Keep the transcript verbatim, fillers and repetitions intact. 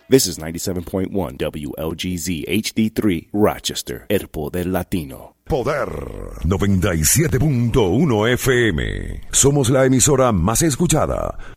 This is ninety-seven point one W L G Z H D three, Rochester, El Poder Latino. Poder noventa y siete punto uno F M. Somos la emisora más escuchada.